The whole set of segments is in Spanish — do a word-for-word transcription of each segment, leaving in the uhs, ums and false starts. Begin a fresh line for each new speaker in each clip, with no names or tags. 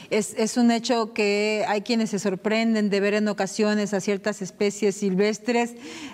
es, es un hecho que hay quienes se sorprenden de ver en ocasiones a ciertas especies silvestres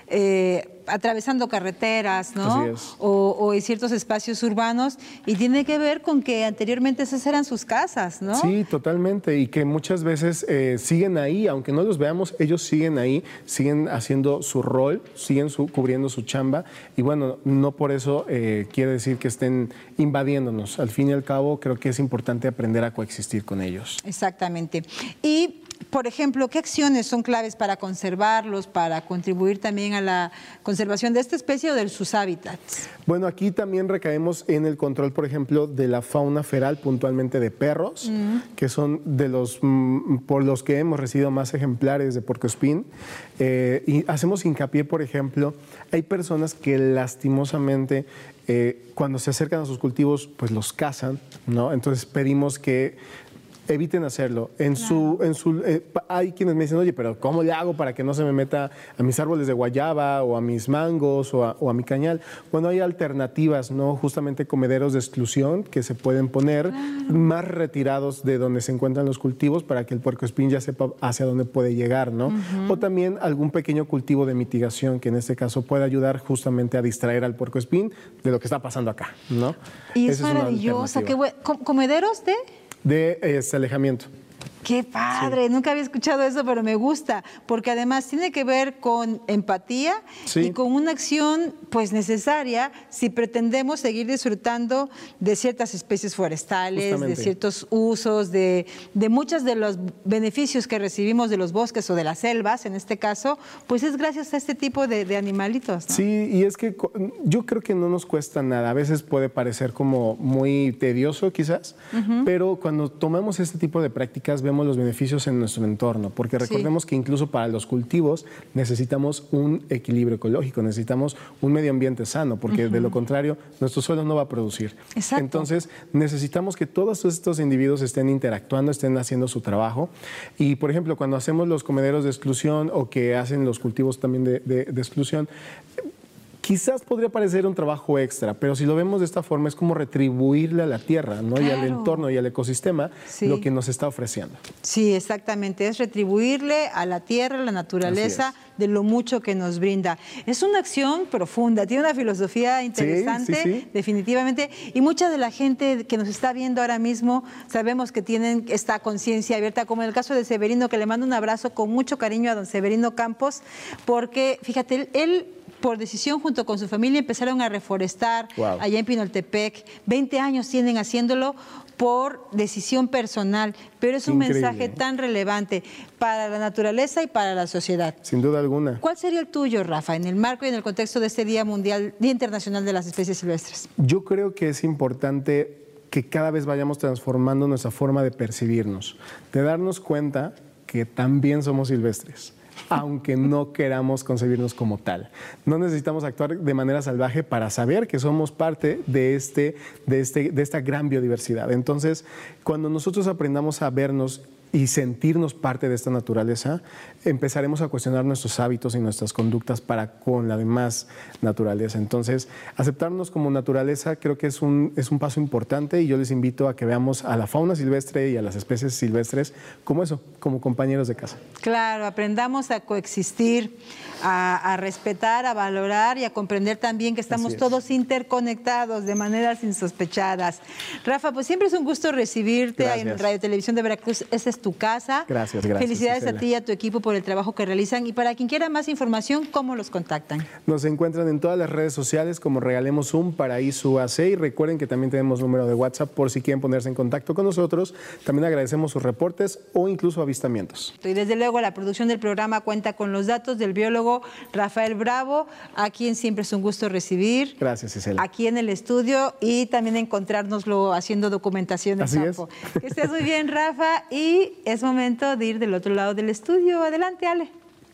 eh, atravesando carreteras, ¿no? O, o en ciertos espacios urbanos, y tiene que ver con que anteriormente esas eran sus casas, ¿no?
Sí, totalmente, y que muchas veces eh, siguen ahí, aunque no los veamos, ellos siguen ahí, siguen haciendo su rol, siguen su, cubriendo su chamba, y bueno, no por eso eh, quiere decir que estén invadiéndonos. Al fin y al cabo, creo que es importante aprender a coexistir con ellos.
Exactamente. Y por ejemplo, ¿qué acciones son claves para conservarlos, para contribuir también a la conservación de esta especie o de sus hábitats?
Bueno, aquí también recaemos en el control, por ejemplo, de la fauna feral, puntualmente de perros, mm. que son de los mm, por los que hemos recibido más ejemplares de puercoespín. Eh, y hacemos hincapié, por ejemplo, hay personas que lastimosamente eh, cuando se acercan a sus cultivos, pues los cazan, ¿no? Entonces pedimos que eviten hacerlo. En claro. su, en su, eh, hay quienes me dicen, oye, pero ¿cómo le hago para que no se me meta a mis árboles de guayaba o a mis mangos o a, o a mi cañal? Bueno, hay alternativas, ¿no? Justamente comederos de exclusión que se pueden poner claro. más retirados de donde se encuentran los cultivos para que el puercoespín ya sepa hacia dónde puede llegar, ¿no? Uh-huh. O también algún pequeño cultivo de mitigación que en este caso puede ayudar justamente a distraer al puercoespín de lo que está pasando acá, ¿no?
Y es Esa maravillosa. Es qué bueno. ¿Comederos de...?
De este alejamiento.
Qué padre, sí. Nunca había escuchado eso, pero me gusta, porque además tiene que ver con empatía sí. y con una acción pues necesaria si pretendemos seguir disfrutando de ciertas especies forestales, Justamente. de ciertos usos, de, de muchos de los beneficios que recibimos de los bosques o de las selvas, en este caso, pues es gracias a este tipo de, de animalitos, ¿no?
Sí, y es que yo creo que no nos cuesta nada, a veces puede parecer como muy tedioso quizás, uh-huh. pero cuando tomamos este tipo de prácticas vemos los beneficios en nuestro entorno, porque recordemos sí. que incluso para los cultivos necesitamos un equilibrio ecológico, necesitamos un medio ambiente sano, porque uh-huh. de lo contrario nuestro suelo no va a producir.
Exacto.
Entonces necesitamos que todos estos individuos estén interactuando, estén haciendo su trabajo, y por ejemplo cuando hacemos los comederos de exclusión o que hacen los cultivos también de, de, de exclusión, quizás podría parecer un trabajo extra, pero si lo vemos de esta forma es como retribuirle a la tierra, ¿no? Claro. Y al entorno y al ecosistema sí. lo que nos está ofreciendo.
Sí, exactamente, es retribuirle a la tierra, a la naturaleza, de lo mucho que nos brinda. Es una acción profunda, tiene una filosofía interesante, sí, sí, sí. definitivamente, y mucha de la gente que nos está viendo ahora mismo sabemos que tienen esta conciencia abierta, como en el caso de Severino, que le mando un abrazo con mucho cariño a don Severino Campos, porque, fíjate, él... él por decisión junto con su familia empezaron a reforestar wow. allá en Pinoltepec. veinte años tienen haciéndolo por decisión personal, pero es un Increíble. mensaje tan relevante para la naturaleza y para la sociedad.
Sin duda alguna.
¿Cuál sería el tuyo, Rafa, en el marco y en el contexto de este Día Mundial, Día Internacional de las Especies Silvestres?
Yo creo que es importante que cada vez vayamos transformando nuestra forma de percibirnos, de darnos cuenta que también somos silvestres, aunque no queramos concebirnos como tal. No necesitamos actuar de manera salvaje para saber que somos parte de, este, de, este, de esta gran biodiversidad. Entonces, cuando nosotros aprendamos a vernos y sentirnos parte de esta naturaleza, empezaremos a cuestionar nuestros hábitos y nuestras conductas para con la demás naturaleza. Entonces, aceptarnos como naturaleza creo que es un, es un paso importante, y yo les invito a que veamos a la fauna silvestre y a las especies silvestres como eso, como compañeros de casa.
Claro, aprendamos a coexistir, a, a respetar, a valorar y a comprender también que estamos todos interconectados de maneras insospechadas. Rafa, pues siempre es un gusto recibirte Gracias. en Radio Televisión de Veracruz. Esta es tu casa.
Gracias, gracias.
Felicidades
Gisela.
a ti y a tu equipo por el trabajo que realizan. Y para quien quiera más información, ¿cómo los contactan?
Nos encuentran en todas las redes sociales como Regalemos un Paraíso A C, y recuerden que también tenemos número de WhatsApp por si quieren ponerse en contacto con nosotros. También agradecemos sus reportes o incluso avistamientos.
Y desde luego la producción del programa cuenta con los datos del biólogo Rafael Bravo, a quien siempre es un gusto recibir.
Gracias, Gisela.
Aquí en el estudio, y también encontrárnoslo haciendo documentación en
Así
campo.
Es.
Que estés muy bien, Rafa, y es momento de ir del otro lado del estudio. Adelante, Ale.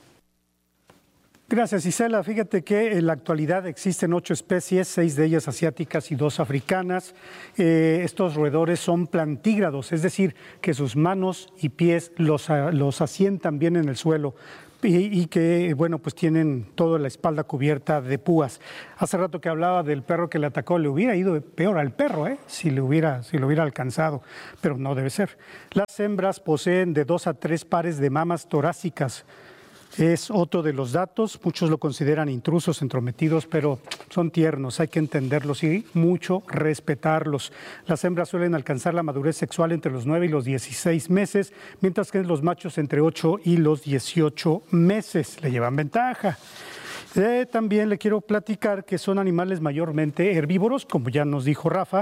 Gracias, Gisela. Fíjate que en la actualidad existen ocho especies, seis de ellas asiáticas y dos africanas. Eh, estos roedores son plantígrados, es decir, que sus manos y pies los, los asientan bien en el suelo. y, y que, bueno, pues tienen toda la espalda cubierta de púas. Hace rato que hablaba del perro que le atacó, le hubiera ido peor al perro, ¿eh? si, le hubiera, si lo hubiera alcanzado, pero no debe ser. Las hembras poseen de dos a tres pares de mamas torácicas. Es otro de los datos, muchos lo consideran intrusos, entrometidos, pero son tiernos, hay que entenderlos y mucho respetarlos. Las hembras suelen alcanzar la madurez sexual entre los nueve y los dieciséis meses, mientras que los machos entre ocho y los dieciocho meses le llevan ventaja. Eh, también le quiero platicar que son animales mayormente herbívoros, como ya nos dijo Rafa,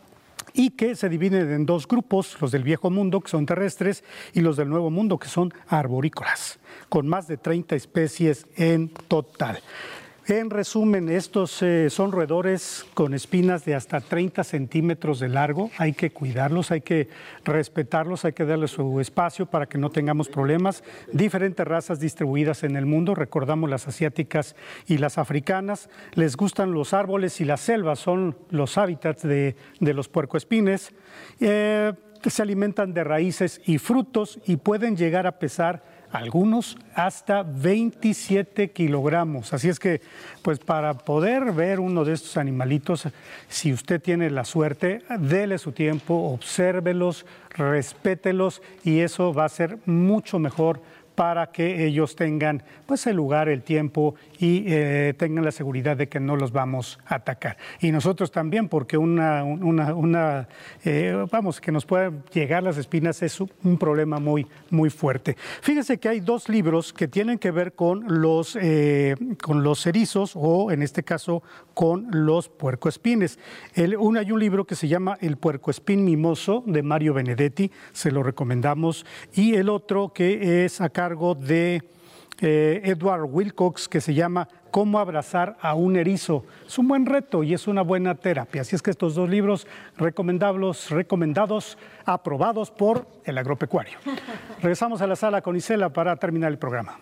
y que se dividen en dos grupos, los del viejo mundo, que son terrestres, y los del nuevo mundo, que son arborícolas, con más de treinta especies en total. En resumen, estos eh, son roedores con espinas de hasta treinta centímetros de largo. Hay que cuidarlos, hay que respetarlos, hay que darles su espacio para que no tengamos problemas. Diferentes razas distribuidas en el mundo, recordamos las asiáticas y las africanas. Les gustan los árboles y las selvas, son los hábitats de, de los puercoespines. Eh, se alimentan de raíces y frutos y pueden llegar a pesar algunos hasta veintisiete kilogramos. Así es que, pues para poder ver uno de estos animalitos, si usted tiene la suerte, dele su tiempo, obsérvelos, respételos y eso va a ser mucho mejor para que ellos tengan pues el lugar, el tiempo y eh, tengan la seguridad de que no los vamos a atacar. Y nosotros también, porque una, una, una eh, vamos, que nos puedan llegar las espinas es un problema muy, muy fuerte. Fíjense que hay dos libros que tienen que ver con los, eh, con los erizos o en este caso con los puercoespines. El, un, hay un libro que se llama El puercoespín mimoso de Mario Benedetti, se lo recomendamos, y el otro que es acá cargo de eh, Edward Wilcox, que se llama Cómo abrazar a un erizo. Es un buen reto y es una buena terapia. Así es que estos dos libros recomendables, recomendados, aprobados por el agropecuario. Regresamos a la sala con Isela para terminar el programa.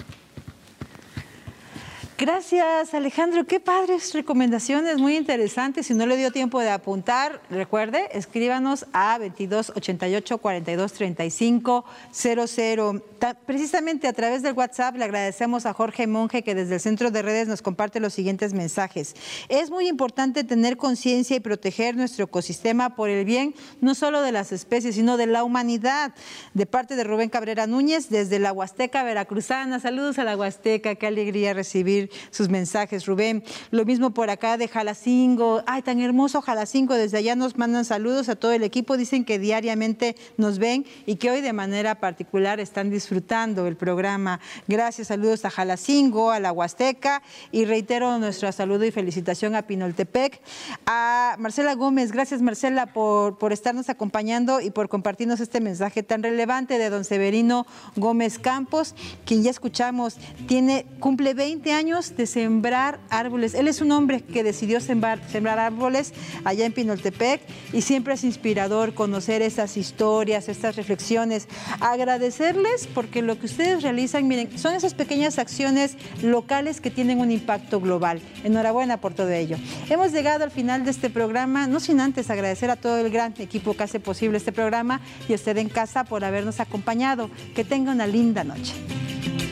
Gracias, Alejandro. Qué padres recomendaciones, muy interesantes. Si no le dio tiempo de apuntar, recuerde, escríbanos a veintidós ochenta y ocho cuarenta y dos treinta y cinco cero cero. Precisamente a través del WhatsApp le agradecemos a Jorge Monge, que desde el Centro de Redes nos comparte los siguientes mensajes. Es muy importante tener conciencia y proteger nuestro ecosistema por el bien no solo de las especies, sino de la humanidad. De parte de Rubén Cabrera Núñez, desde la Huasteca Veracruzana. Saludos a la Huasteca, qué alegría recibir sus mensajes, Rubén. Lo mismo por acá de Jalacingo. Ay, tan hermoso Jalacingo. Desde allá nos mandan saludos a todo el equipo. Dicen que diariamente nos ven y que hoy de manera particular están disfrutando el programa. Gracias, saludos a Jalacingo, a la Huasteca y reitero nuestro saludo y felicitación a Pinoltepec. A Marcela Gómez, gracias Marcela por, por estarnos acompañando y por compartirnos este mensaje tan relevante de don Severino Gómez Campos, quien ya escuchamos, tiene, cumple veinte años de sembrar árboles. Él es un hombre que decidió sembrar, sembrar árboles allá en Pinoltepec y siempre es inspirador conocer esas historias, estas reflexiones. Agradecerles porque lo que ustedes realizan, miren, son esas pequeñas acciones locales que tienen un impacto global. Enhorabuena por todo ello. Hemos llegado al final de este programa, no sin antes agradecer a todo el gran equipo que hace posible este programa y a usted en casa por habernos acompañado. Que tenga una linda noche.